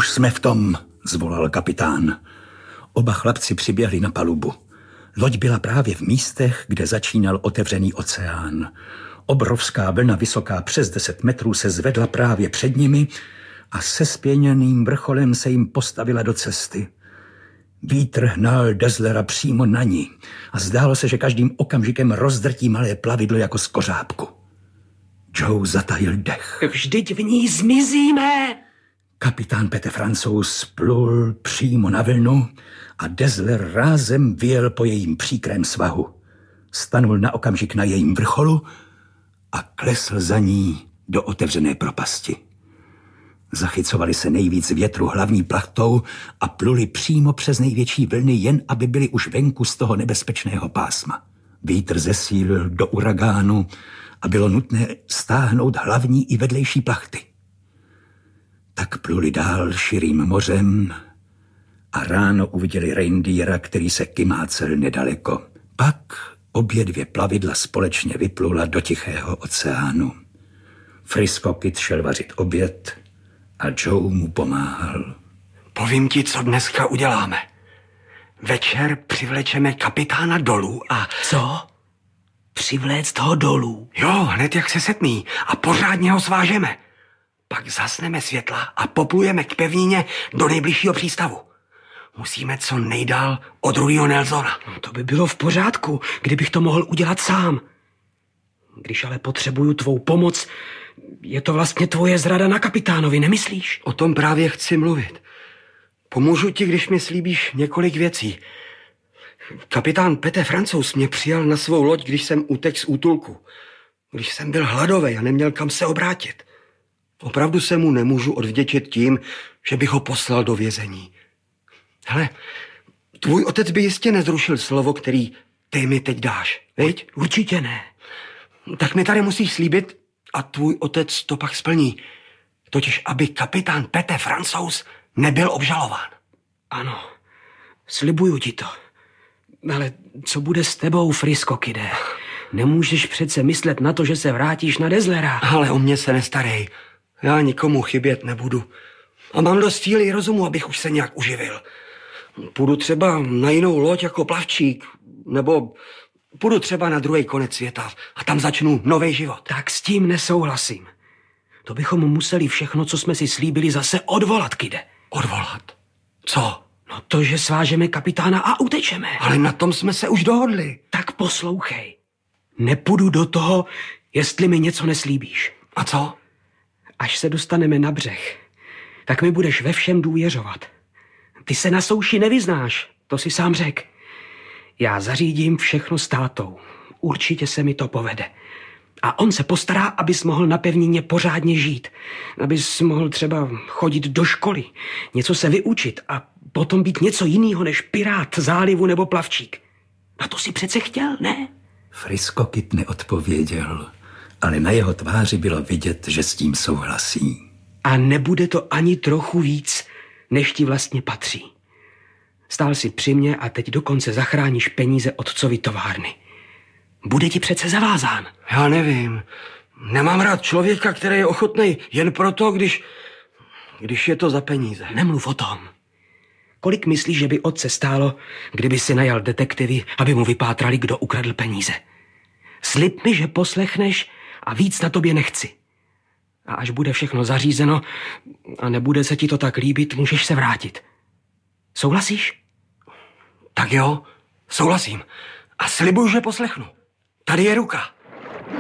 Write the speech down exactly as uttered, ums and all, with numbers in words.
Už jsme v tom, zvolal kapitán. Oba chlapci přiběhli na palubu. Loď byla právě v místech, kde začínal otevřený oceán. Obrovská vlna vysoká přes deset metrů se zvedla právě před nimi a se spěněným vrcholem se jim postavila do cesty. Vítr hnal Dazzlera přímo na ní a zdálo se, že každým okamžikem rozdrtí malé plavidlo jako z kořápku. Joe zatajil dech. Vždyť v ní zmizíme! Kapitán Pete Francouz plul přímo na vlnu a Dazzler rázem vyjel po jejím příkrém svahu. Stanul na okamžik na jejím vrcholu a klesl za ní do otevřené propasti. Zachycovali se nejvíc větru hlavní plachtou a pluli přímo přes největší vlny, jen aby byli už venku z toho nebezpečného pásma. Vítr zesílil do uragánu a bylo nutné stáhnout hlavní i vedlejší plachty. Tak pluli dál širým mořem a ráno uviděli reindeera, který se kymácel nedaleko. Pak obě dvě plavidla společně vyplula do Tichého oceánu. Frisco Kid šel vařit oběd a Joe mu pomáhal. Povím ti, co dneska uděláme. Večer přivlečeme kapitána dolů a... Co? Přivléct ho dolů? Jo, hned jak se setmí a pořádně ho svážeme. Pak zasneme světla a poplujeme k pevnině do nejbližšího přístavu. Musíme co nejdál od Ruiho Nelsona. No, to by bylo v pořádku, kdybych to mohl udělat sám. Když ale potřebuju tvou pomoc, je to vlastně tvoje zrada na kapitánovi, nemyslíš? O tom právě chci mluvit. Pomůžu ti, když mi slíbíš několik věcí. Kapitán Pete Francouz mě přijal na svou loď, když jsem utekl z útulku. Když jsem byl hladový a neměl kam se obrátit. Opravdu se mu nemůžu odvděčit tím, že bych ho poslal do vězení. Hele, tvůj otec by jistě nezrušil slovo, který ty mi teď dáš, viď? Určitě ne. Tak mi tady musíš slíbit a tvůj otec to pak splní. Totiž, aby kapitán Pete Francouz nebyl obžalován. Ano, slibuju ti to. Ale co bude s tebou, Frisco Kide? Nemůžeš přece myslet na to, že se vrátíš na Dazzlera. Ale o mě se nestarej. Já nikomu chybět nebudu. A mám dost síly i rozumu, abych už se nějak uživil. Půjdu třeba na jinou loď jako plavčík, nebo půjdu třeba na druhý konec světa a tam začnu nový život. Tak s tím nesouhlasím. To bychom museli všechno, co jsme si slíbili, zase odvolat, Kide. Odvolat? Co? No to, že svážeme kapitána a utečeme. Ale na tom jsme se už dohodli. Tak poslouchej. Nepůjdu do toho, jestli mi něco neslíbíš. A co? Až se dostaneme na břeh, tak mi budeš ve všem důvěřovat. Ty se na souši nevyznáš, to si sám řek. Já zařídím všechno s tátou. Určitě se mi to povede. A on se postará, abys mohl na pevnině pořádně žít. Abys mohl třeba chodit do školy, něco se vyučit a potom být něco jiného než pirát zálivu nebo plavčík. A to si přece chtěl, ne? Frisco Kid neodpověděl, ale na jeho tváři bylo vidět, že s tím souhlasí. A nebude to ani trochu víc, než ti vlastně patří. Stál si při mě a teď dokonce zachráníš peníze otcovy továrny. Bude ti přece zavázán. Já nevím. Nemám rád člověka, který je ochotný jen proto, když, když je to za peníze. Nemluv o tom. Kolik myslíš, že by otce stálo, kdyby si najal detektivy, aby mu vypátrali, kdo ukradl peníze? Slib mi, že poslechneš a víc na tobě nechci. A až bude všechno zařízeno a nebude se ti to tak líbit, můžeš se vrátit. Souhlasíš? Tak jo, souhlasím. A slibuju, že poslechnu. Tady je ruka.